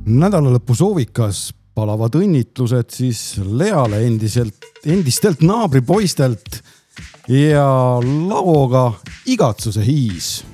Nädalalõpu soovikas palavad õnnitlused siis Leale endistelt naabripoistelt ja laoga igatsuse hiis.